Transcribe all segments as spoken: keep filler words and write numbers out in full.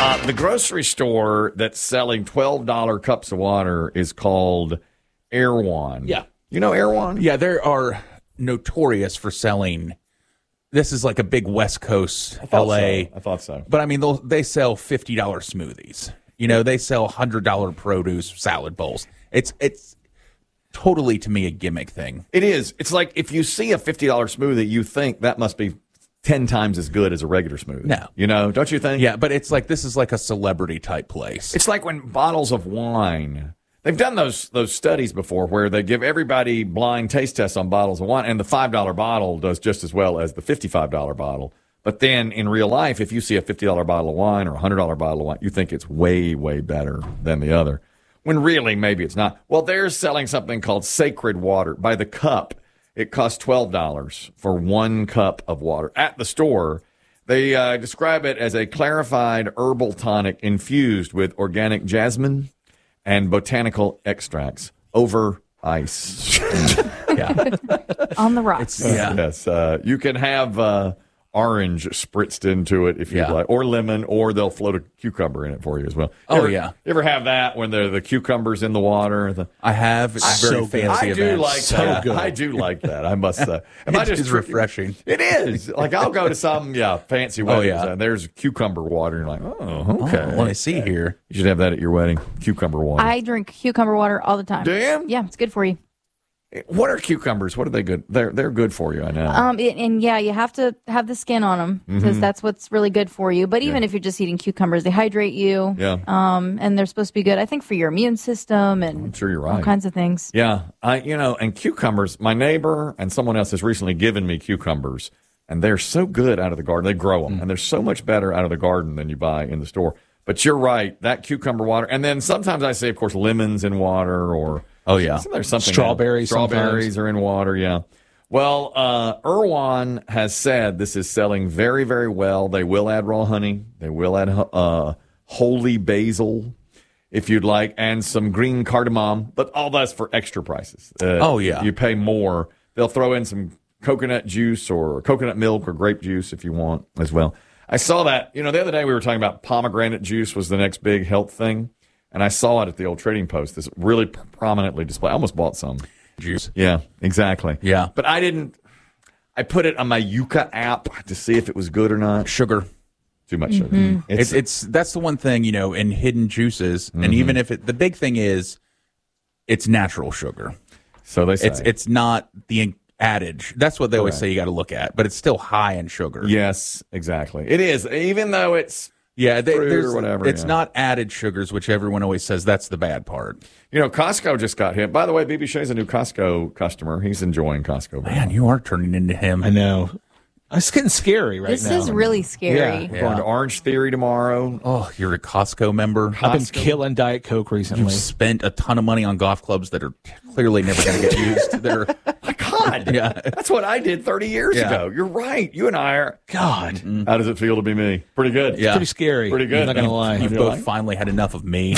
Uh, the grocery store that's selling twelve dollar cups of water is called Erewhon. Yeah. You know Erewhon? Yeah, they are notorious for selling. This is like a big West Coast L A. So. I thought so. But I mean, they'll, they sell fifty dollar smoothies. You know, they sell one hundred dollar produce salad bowls. It's it's totally, to me, a gimmick thing. It is. It's like if you see a fifty dollar smoothie, you think that must be ten times as good as a regular smoothie. No. You know, don't you think? Yeah, but it's like this is like a celebrity type place. It's like when bottles of wine. They've done those those studies before where they give everybody blind taste tests on bottles of wine, and the five dollar bottle does just as well as the fifty-five dollar bottle. But then in real life, if you see a fifty dollar bottle of wine or a one hundred dollar bottle of wine, you think it's way, way better than the other. When really, maybe it's not. Well, they're selling something called Sacred Water by the cup. It costs twelve dollars for one cup of water at the store. They uh, describe it as a clarified herbal tonic infused with organic jasmine and botanical extracts over ice. Yeah. On the rocks. Yeah. Yes. Uh, you can have uh, orange spritzed into it if you'd Yeah. like, or lemon, or they'll float a cucumber in it for you as well. You Oh, ever- yeah. You ever have that when the the cucumbers in the water? The, I have. It's I- very so good. fancy I do event. like So that. good. I do like that. I must say. Am I It just is tripping? refreshing. It is. Like I'll go to some yeah fancy weddings yeah. and there's cucumber water and you're like, oh, okay. Oh, let me see here. You should have that at your wedding. Cucumber water. I drink cucumber water all the time. Do you? Yeah, it's good for you. What are cucumbers? What are they good? They're they're good for you, I know. Um, and, and yeah, you have to have the skin on them because Mm-hmm. that's what's really good for you. But even if you're just eating cucumbers, they hydrate you. Yeah. Um, and they're supposed to be good, I think, for your immune system and I'm sure you're all right. kinds of things. Yeah, I you know, and cucumbers. My neighbor and someone else has recently given me cucumbers, and they're so good out of the garden. They grow them, and they're so much better out of the garden than you buy in the store. But you're right, that cucumber water, and then sometimes I say, of course, lemons in water, or Oh, yeah. isn't there something Strawberries else? Strawberries sometimes. are in water. Yeah. Well, uh, Erewhon has said this is selling very, very well. They will add raw honey. They will add uh, holy basil, if you'd like, and some green cardamom, but all that's for extra prices. Uh, Oh, yeah. You pay more. They'll throw in some coconut juice or coconut milk or grape juice if you want as well. I saw that, you know, the other day we were talking about pomegranate juice was the next big health thing, and I saw it at the old Trading Post. This really prominently displayed. I almost bought some. Juice. Yeah, exactly. Yeah. But I didn't, I put it on my Yuka app to see if it was good or not. Sugar. Too much sugar. It's, it's that's the one thing, you know, in hidden juices, Mm-hmm. and even if it, the big thing is, it's natural sugar. so they say. It's it's not the adage. That's what they always Correct. say you got to look at, but it's still high in sugar. Yes, exactly. It is, even though it's, yeah. They, fruit or there's whatever, It's yeah. not added sugars, which everyone always says that's the bad part. you know, Costco just got hit. By the way, B B Shea's a new Costco customer. He's enjoying Costco. very Man, much. you are turning into him. I know. It's getting scary right This now. is really scary. We're going to Orange Theory tomorrow. Oh, you're a Costco member. I've been Costco. killing Diet Coke recently. You've spent a ton of money on golf clubs that are clearly never going to get used. They're My God. Yeah. That's what I did thirty years Yeah. ago. You're right. You and I are. God, How does it feel to be me? Pretty good. Yeah. pretty scary. Pretty good. I'm not gonna lie. You've You both like? finally had enough of me.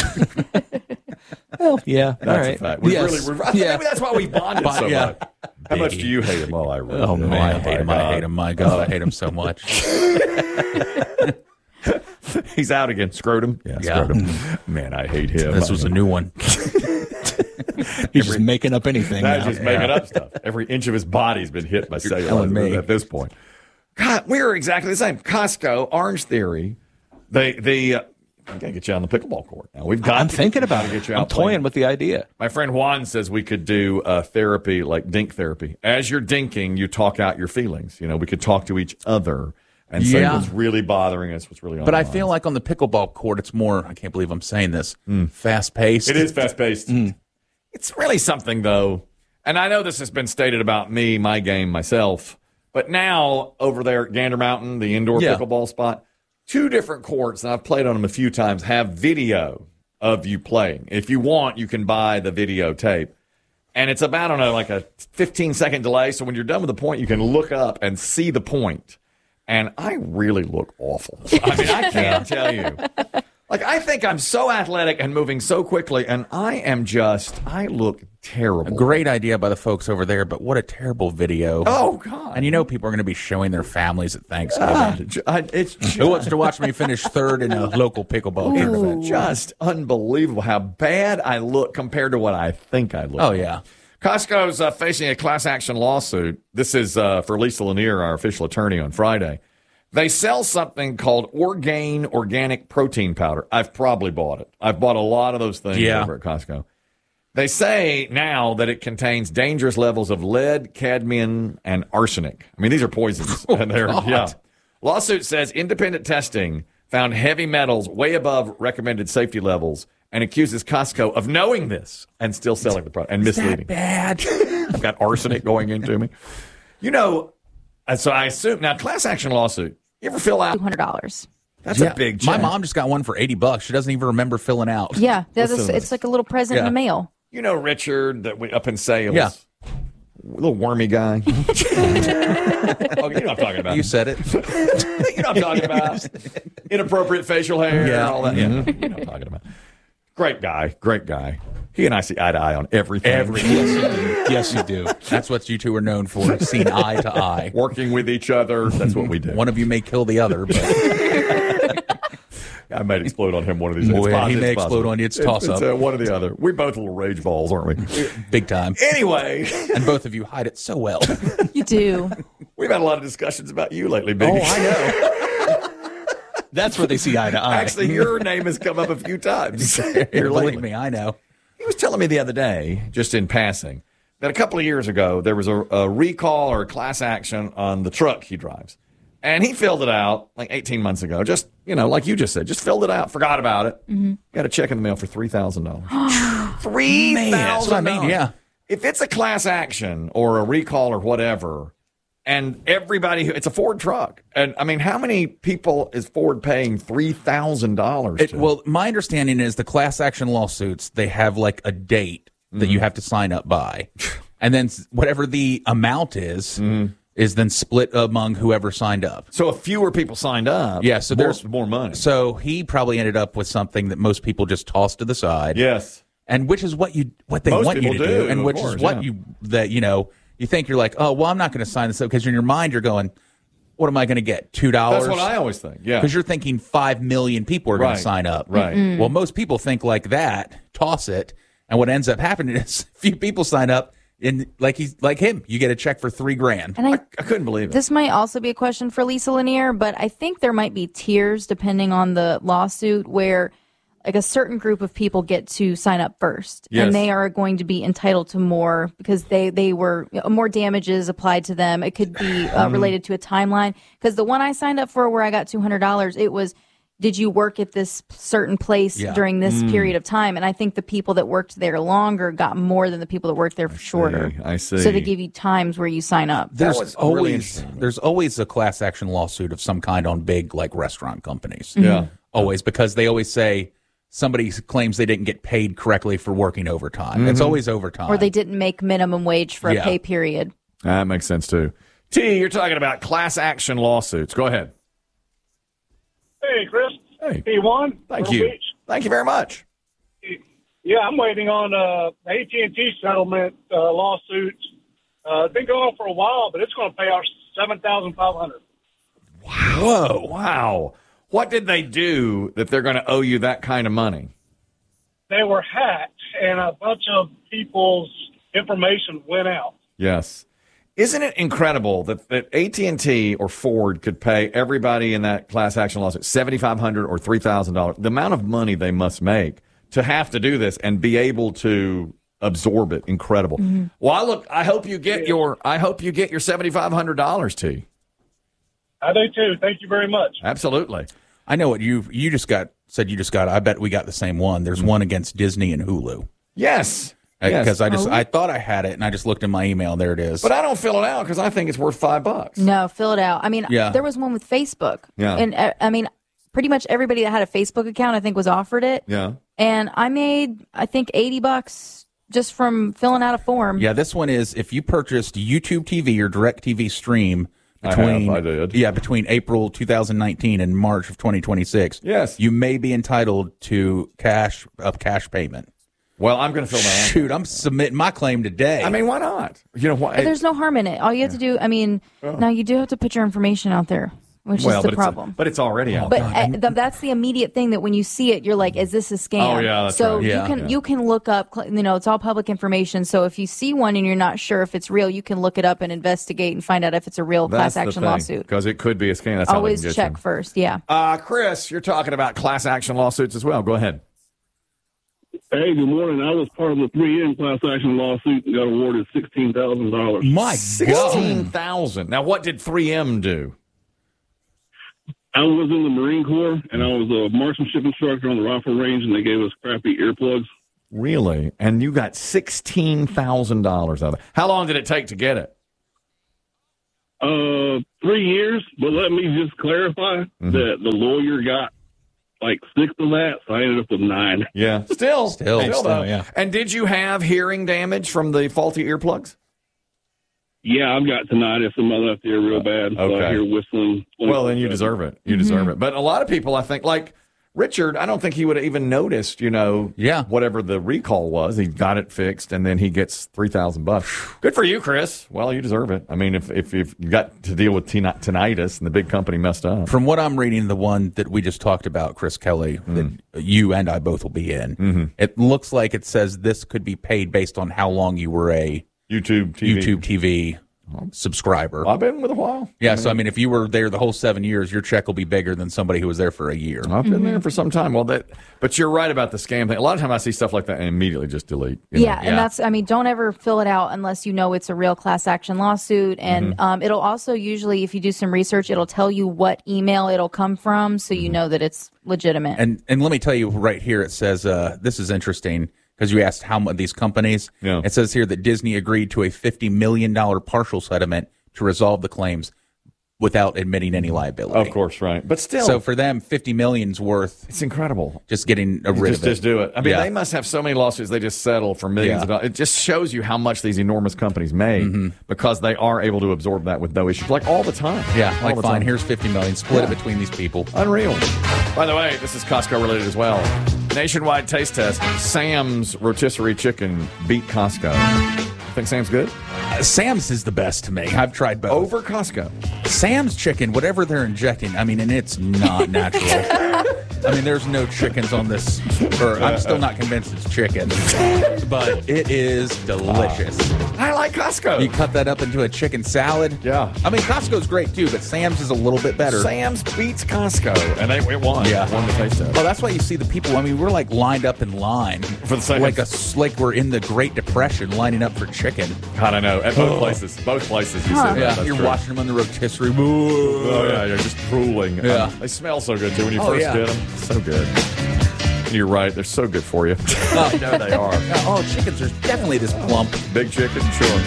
Well, yeah, That's all right. a fact. We Yes. really, we're, I think yeah. maybe that's why we bonded But, so yeah. much. How much do you hate him? Oh, I really Oh, do. man. I Oh, hate my him. I God. hate him. My God, I hate him so much. He's out again. Scrotum? Yeah, Yeah. scrotum. Man, I hate him. This was a new one. He's just making up anything That's now. just making up stuff. Every inch of his body's been hit by telling cellulose me. at this point. God, we're exactly the same. Costco, Orange Theory, they they uh, I gotta get you on the pickleball court now. We've got. I'm to thinking get, about gotta it. Get you I'm out playing. toying with the idea. My friend Juan says we could do uh, therapy, like dink therapy. As you're dinking, you talk out your feelings. You know, we could talk to each other and say Yeah. what's really bothering us, what's really on But our I feel minds. like on the pickleball court, it's more, I can't believe I'm saying this, fast paced. It is fast paced. It's really something, though. And I know this has been stated about me, my game, myself. But now, over there at Gander Mountain, the indoor Yeah. pickleball spot, two different courts, and I've played on them a few times, have video of you playing. If you want, you can buy the videotape. And it's about on a like a fifteen second delay. So when you're done with the point, you can look up and see the point. And I really look awful. I mean, I can't tell you. Like Like, I think I'm so athletic and moving so quickly, and I am just, I look terrible. Great idea by the folks over there, but what a terrible video. Oh, God. And you know people are going to be showing their families at Thanksgiving. God, ju- I- it's just, Who wants to watch me finish third in a local pickleball tournament? just unbelievable how bad I look compared to what I think I look. Oh, yeah. Costco's uh, facing a class action lawsuit. This is uh, for Lisa Lanier, our official attorney, on Friday. They sell something called Orgain Organic Protein Powder. I've probably bought it. I've bought a lot of those things Yeah. over at Costco. They say now that it contains dangerous levels of lead, cadmium, and arsenic. I mean, these are poisons. and they're, God. yeah. Lawsuit says independent testing found heavy metals way above recommended safety levels and accuses Costco of knowing this and still selling the product and misleading. Bad. I've got arsenic going into me. You know, and so I assume now class action lawsuit. You ever fill out? two hundred dollars. That's Yeah. a big check. My mom just got one for eighty bucks. She doesn't even remember filling out. Yeah, that's Listen to it's this. like a little present in Yeah. the mail. You know Richard that we up in sales. Yeah. Little wormy guy. oh, you know what I'm talking about. You said it. You know what I'm talking about. Inappropriate facial hair. Yeah. And all that. Yeah. You know what I'm talking about. Great guy. Great guy. He and I see eye to eye on everything. Everything. Yes, you do. That's what you two are known for, seen eye to eye. Working with each other. That's what we do. One of you may kill the other, but I might explode on him one of these days. Boy, It's he possible. may It's explode possible. on you. It's toss It's, up. uh, one or the other. We're both little rage balls, aren't we? big time. Anyway, And both of you hide it so well. You do. we've had a lot of discussions about you lately, Big. Oh, I know. That's where they see eye to eye. Actually, your name has come up a few times. Here Believe lately. me, I know. He was telling me the other day, just in passing, that a couple of years ago there was a, a recall or a class action on the truck he drives. And he filled it out like eighteen months ago. Just, you know, like you just said, just filled it out, forgot about it. Mm-hmm. Got a check in the mail for three thousand dollars. three thousand dollars. That's what I mean, yeah. If it's a class action or a recall or whatever, and everybody, who it's a Ford truck. And I mean, how many people is Ford paying three thousand dollars It, to? well, my understanding is the class action lawsuits, they have like a date that you have to sign up by. And then s- whatever the amount is, is then split among whoever signed up. So if fewer people signed up, Yeah, so more, there's more money. So he probably ended up with something that most people just toss to the side. Yes. And which is what you what they Most want you to people do, do, and of which course, is what yeah. you that you know you think you're like, oh well, I'm not going to sign this up because in your mind you're going, what am I going to get? Two dollars? That's what I always think. Yeah. Because you're thinking five million people are going Right. to sign up. Right. Mm-mm. Well, most people think like that, toss it, and what ends up happening is few people sign up, and like he's like him, you get a check for three grand. And I, I couldn't believe it. this might also be a question for Lisa Lanier, but I think there might be tiers depending on the lawsuit where like a certain group of people get to sign up first Yes. and they are going to be entitled to more because they, they were more damages applied to them. It could be uh, related to a timeline because the one I signed up for where I got two hundred dollars, it was, did you work at this certain place Yeah. during this period of time? And I think the people that worked there longer got more than the people that worked there shorter. I see. So they give you times where you sign up. There's was really always interesting. there's always a class action lawsuit of some kind on big like restaurant companies. Yeah. Always, because they always say somebody claims they didn't get paid correctly for working overtime. It's always overtime. Or they didn't make minimum wage for Yeah. a pay period. That makes sense too. T, you're talking about class action lawsuits. Go ahead. Hey, Chris. Hey. P one. Thank Myrtle you. Beach. Thank you very much. Yeah, I'm waiting on uh, the A T and T settlement uh, lawsuit. Uh, it's been going on for a while, but it's going to pay out seven thousand five hundred. Whoa. Wow. What did they do that they're going to owe you that kind of money? They were hacked, and a bunch of people's information went out. Yes. Isn't it incredible that, that A T and T or Ford could pay everybody in that class action lawsuit seven thousand five hundred dollars or three thousand dollars? The amount of money they must make to have to do this and be able to absorb it. Incredible. Well, I look, I hope you get your, I hope you get your seven thousand five hundred dollars, T. I do too. Thank you very much. Absolutely. I know what you you just got said. You just got. I bet we got the same one. There's one against Disney and Hulu. Yes. Because Yes. I just I thought I had it, and I just looked in my email. And there it is. But I don't fill it out because I think it's worth five bucks. No, fill it out. I mean, Yeah. there was one with Facebook. Yeah. And uh, I mean, pretty much everybody that had a Facebook account, I think, was offered it. Yeah. And I made, I think, eighty bucks just from filling out a form. Yeah, this one is if you purchased YouTube T V or DirecTV Stream between I have, I did. yeah between April two thousand nineteen and March of twenty twenty-six. Yes. You may be entitled to cash of cash payment. Well, I'm going to fill that out. Shoot, I'm submitting my claim today. I mean, why not? You know why? But there's no harm in it. All you have to do, I mean, now you do have to put your information out there, which well, is the but problem. It's, but it's already out. But there. uh, th- that's the immediate thing that when you see it, you're like, "Is this a scam?" Oh, yeah, that's so right. you Yeah. can Yeah. you can look up. cl- You know, it's all public information. So if you see one and you're not sure if it's real, you can look it up and investigate and find out if it's a real That's class action the thing, lawsuit. because it could be a scam. That's how they Always can get check you. first. Yeah. Uh, Chris, you're talking about class action lawsuits as well. Go ahead. Hey, good morning. I was part of the three M class action lawsuit and got awarded sixteen thousand dollars. my Sixteen God. thousand. Now, what did three M do? I was in the Marine Corps, and I was a marksmanship instructor on the rifle range, and they gave us crappy earplugs. Really? And you got sixteen thousand dollars of it. How long did it take to get it? Uh, three years, but let me just clarify Mm-hmm. that the lawyer got like six of that, so I ended up with nine. Yeah. Still. Still. though. Still, yeah. And did you have hearing damage from the faulty earplugs? Yeah, I've got tinnitus in my left ear real bad, so Okay. I hear whistling. Well, then you deserve it. You deserve it. But a lot of people, I think, like Richard, I don't think he would have even noticed, you know, Yeah. whatever the recall was. He got it fixed, and then he gets three thousand bucks. Good for you, Chris. Well, you deserve it. I mean, if if, if you got to deal with tin- tinnitus and the big company messed up. From what I'm reading, the one that we just talked about, Chris Kelly, that you and I both will be in, Mm-hmm. it looks like it says this could be paid based on how long you were a YouTube T V. YouTube T V subscriber. I've been with a while. Yeah, so I mean, if you were there the whole seven years, your check will be bigger than somebody who was there for a year. I've been there for some time. Well, that, but you're right about the scam thing. A lot of time I see stuff like that and immediately just delete. you know? Yeah, Yeah. and that's, I mean, don't ever fill it out unless you know it's a real class action lawsuit. And Mm-hmm. um, it'll also usually, if you do some research, it'll tell you what email it'll come from so Mm-hmm. you know that it's legitimate. And and let me tell you right here, it says uh, this is interesting because you asked how much these companies. Yeah. It says here that Disney agreed to a fifty million dollars partial settlement to resolve the claims without admitting any liability. Of course, right. But still, So for them, fifty million's worth it's incredible. just getting rid Just, of it. just do it. I mean, Yeah. they must have so many lawsuits they just settle for millions Yeah. of dollars. It just shows you how much these enormous companies make because they are able to absorb that with no issues, like all the time. Yeah, All like the fine, time. here's fifty million, split Yeah. it between these people. Unreal. By the way, this is Costco related as well. Nationwide taste test. Sam's rotisserie chicken beat Costco. Think Sam's good? Uh, Sam's is the best to me. I've tried both. Over Costco. Sam's chicken, whatever they're injecting, I mean, and it's not natural. I mean, there's no chickens on this, or I'm still not convinced it's chicken, but it is delicious. I like Costco. You cut that up into a chicken salad. Yeah. I mean, Costco's great too, but Sam's is a little bit better. Sam's beats Costco, and they it won. Yeah. won the taste test. Well, that's why you see the people. I mean, we're like lined up in line For the Sam's. like a like we're in the Great Depression, lining up for chicken. I don't know. At both places, both places you see that. Yeah, That's you're true. watching them on the rotisserie. Oh yeah, you're just drooling. Yeah. Um, they smell so good too when you Oh, first yeah. get them. So good. You're right. They're so good for you. I know they are. Oh, chickens are definitely this plump. Big chicken, sure.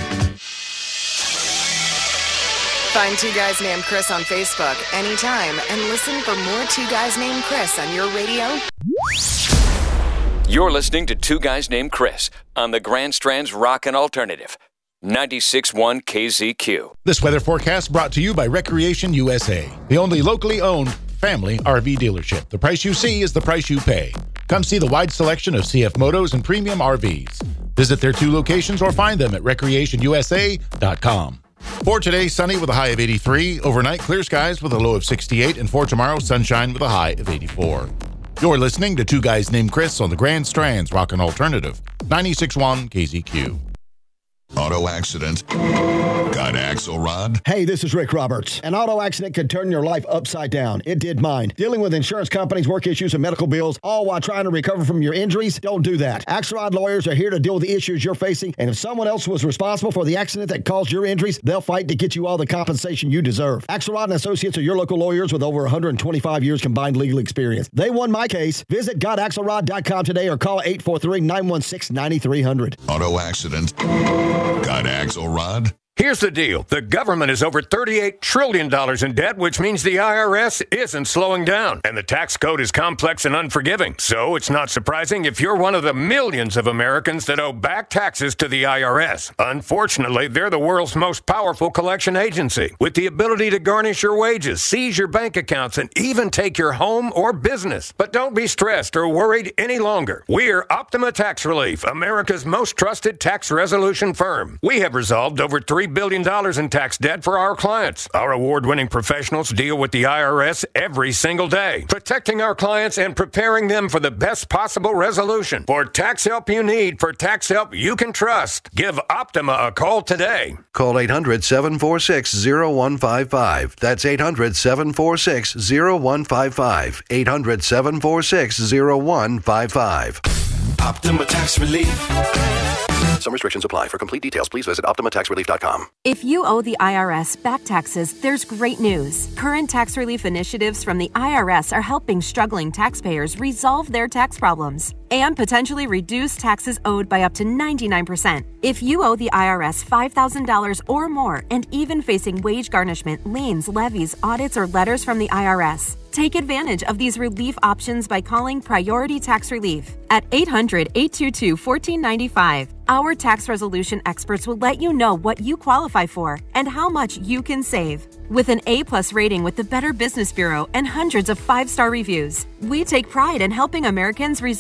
Find Two Guys Named Chris on Facebook anytime and listen for more Two Guys Named Chris on your radio. You're listening to Two Guys Named Chris on the Grand Strand's Rockin' Alternative, ninety-six point one K Z Q. This weather forecast brought to you by Recreation U S A, the only locally owned family R V dealership. The price you see is the price you pay. Come see the wide selection of C F Motos and premium R Vs. Visit their two locations or find them at recreation u s a dot com. For today, sunny with a high of eighty-three. Overnight, clear skies with a low of sixty-eight. And for tomorrow, sunshine with a high of eighty-four. You're listening to Two Guys Named Chris on the Grand Strand's Rockin' Alternative, ninety-six point one K Z Q. Auto accident. Got Axelrod? Hey, this is Rick Roberts. An auto accident could turn your life upside down. It did mine. Dealing with insurance companies, work issues, and medical bills, all while trying to recover from your injuries? Don't do that. Axelrod lawyers are here to deal with the issues you're facing, and if someone else was responsible for the accident that caused your injuries, they'll fight to get you all the compensation you deserve. Axelrod and Associates are your local lawyers with over one hundred twenty-five years combined legal experience. They won my case. Visit got axelrod dot com today or call eight four three, nine one six, nine three zero zero. Auto accident. Got Axelrod? Here's the deal. The government is over thirty-eight trillion dollars in debt, which means the I R S isn't slowing down. And the tax code is complex and unforgiving. So it's not surprising if you're one of the millions of Americans that owe back taxes to the I R S. Unfortunately, they're the world's most powerful collection agency, with the ability to garnish your wages, seize your bank accounts, and even take your home or business. But don't be stressed or worried any longer. We're Optima Tax Relief, America's most trusted tax resolution firm. We have resolved over three billion dollars in tax debt for our clients. Our award-winning professionals deal with the I R S every single day, protecting our clients and preparing them for the best possible resolution. For tax help you need, for tax help you can trust, give Optima a call today. Call eight hundred, seven four six, zero one five five. That's eight hundred, seven four six, zero one five five. eight hundred, seven four six, zero one five five. Optima Tax Relief. Some restrictions apply. For complete details, please visit optima tax relief dot com. If you owe the I R S back taxes, there's great news. Current tax relief initiatives from the I R S are helping struggling taxpayers resolve their tax problems and potentially reduce taxes owed by up to ninety-nine percent. If you owe the I R S five thousand dollars or more and even facing wage garnishment, liens, levies, audits, or letters from the I R S, take advantage of these relief options by calling Priority Tax Relief at eight hundred, eight two two, one four nine five. Our tax resolution experts will let you know what you qualify for and how much you can save. With an A-plus rating with the Better Business Bureau and hundreds of five-star reviews, we take pride in helping Americans resolve